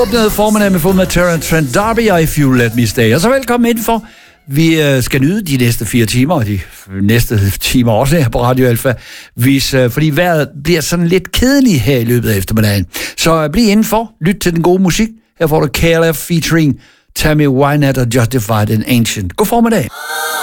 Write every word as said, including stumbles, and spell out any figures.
åbnede formiddag med fået med Terrence Trent D'Arby og If You Let Me Stay. Og så velkommen indenfor. Vi øh, skal nyde de næste fire timer, og de næste timer også her på Radio Alfa, hvis, øh, fordi vejret bliver sådan lidt kedeligt her i løbet af eftermiddagen. Så øh, bliv indenfor, lyt til den gode musik. Her får du K L F featuring Tammy Wynette og Justified and Ancient. God formiddag.